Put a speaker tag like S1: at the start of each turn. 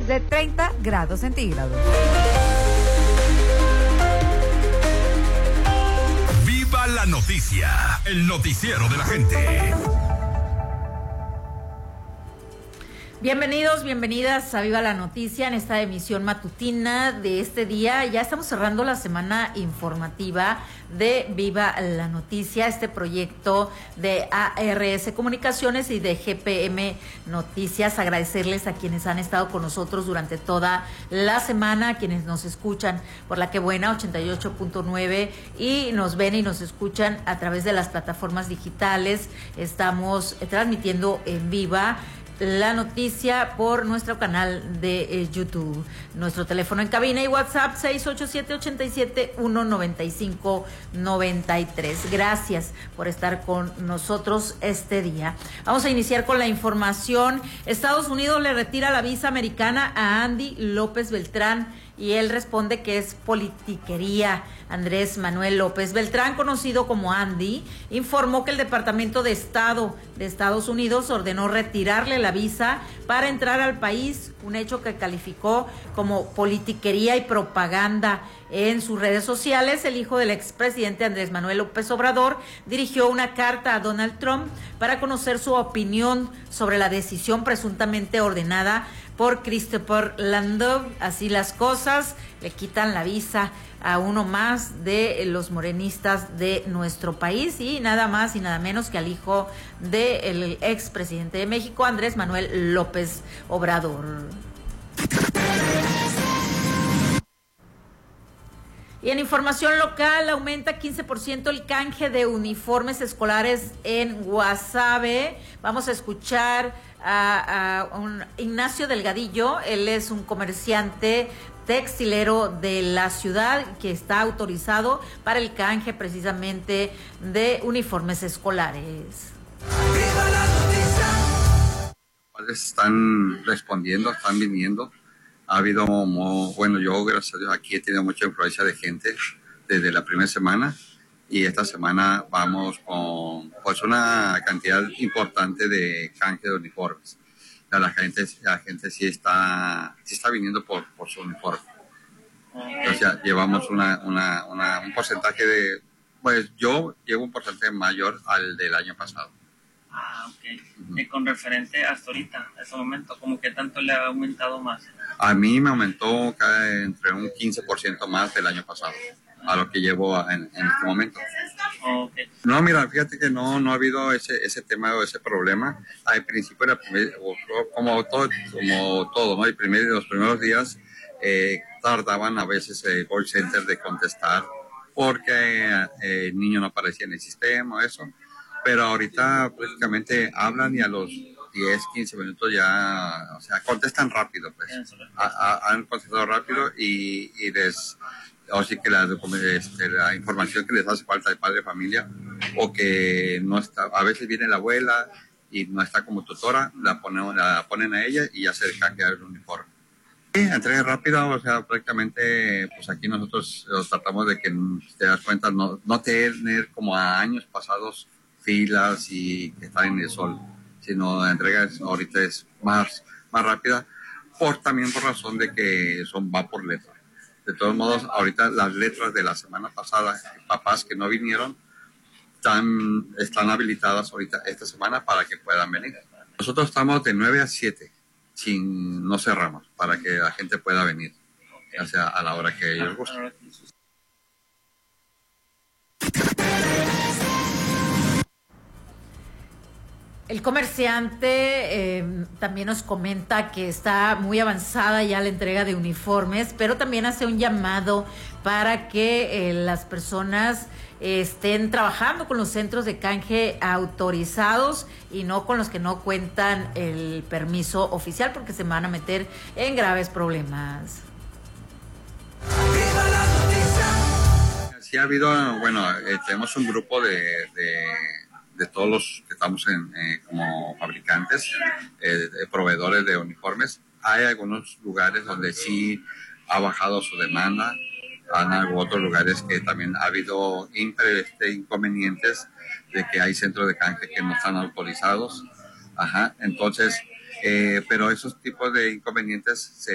S1: de 30 grados centígrados.
S2: ¡Viva la noticia! El noticiero de la gente.
S3: Bienvenidos, bienvenidas a Viva la Noticia en esta emisión matutina de este día. Ya estamos cerrando la semana informativa de Viva la Noticia, este proyecto de ARS Comunicaciones y de GPM Noticias. Agradecerles a quienes han estado con nosotros durante toda la semana, a quienes nos escuchan por La Que Buena 88.9 y nos ven y nos escuchan a través de las plataformas digitales. Estamos transmitiendo en viva la noticia por nuestro canal de YouTube. Nuestro teléfono en cabina y WhatsApp 687-87-195-93. Gracias por estar con nosotros este día. Vamos a iniciar con la información. Estados Unidos le retira la visa americana a Andy López Beltrán y él responde que es politiquería. Andrés Manuel López Beltrán, conocido como Andy, informó que el Departamento de Estado de Estados Unidos ordenó retirarle la visa para entrar al país, un hecho que calificó como politiquería y propaganda. En sus redes sociales, el hijo del expresidente Andrés Manuel López Obrador dirigió una carta a Donald Trump para conocer su opinión sobre la decisión presuntamente ordenada por Christopher Landau. Así las cosas, le quitan la visa a uno más de los morenistas de nuestro país y nada más y nada menos que al hijo del expresidente de México, Andrés Manuel López Obrador. Y en información local, aumenta 15% el canje de uniformes escolares en Guasave. Vamos a escuchar a Ignacio Delgadillo. Él es un comerciante textilero de la ciudad que está autorizado para el canje precisamente de uniformes escolares.
S4: Están respondiendo, están viniendo. Ha habido, bueno, yo gracias a Dios aquí he tenido mucha influencia de gente desde la primera semana y esta semana vamos con pues una cantidad importante de canje de uniformes. La gente sí está viniendo por su uniforme. Entonces ya llevamos un porcentaje de, pues yo llevo un porcentaje mayor al del año pasado.
S5: Ah, ok. Y con referente hasta ahorita, a ese momento, ¿cómo que tanto le ha aumentado más?
S4: A mí me aumentó entre un 15% más del año pasado, a lo que llevo en este momento.
S5: Okay.
S4: No, mira, fíjate que no ha habido ese tema o ese problema. Al principio era como todo, ¿no? Los primeros días tardaban a veces el call center de contestar porque el niño no aparecía en el sistema, eso. Pero ahorita prácticamente hablan y a los 10, 15 minutos ya, o sea, contestan rápido, pues. Han contestado rápido y les, o sí que la información que les hace falta de padre de familia, o que no está, a veces viene la abuela y no está como tutora, la ponen a ella y ya se cambia el uniforme. Sí, entrega rápida, o sea, prácticamente, pues aquí nosotros tratamos de que, te das cuenta, no tener como a años pasados filas y que están en el sol, sino la entrega ahorita es más rápida, también por razón de que va por letra. De todos modos, ahorita las letras de la semana pasada, papás que no vinieron, están habilitadas ahorita esta semana para que puedan venir. Nosotros estamos de 9 a 7, no cerramos, para que la gente pueda venir, ya sea a la hora que ellos gusten.
S3: El comerciante también nos comenta que está muy avanzada ya la entrega de uniformes, pero también hace un llamado para que las personas estén trabajando con los centros de canje autorizados y no con los que no cuentan el permiso oficial, porque se van a meter en graves problemas.
S4: Sí ha habido, bueno, tenemos un grupo de todos los que estamos como fabricantes, proveedores de uniformes. Hay algunos lugares donde sí ha bajado su demanda, hay otros lugares que también ha habido inconvenientes de que hay centros de canje que no están autorizados. Entonces, pero esos tipos de inconvenientes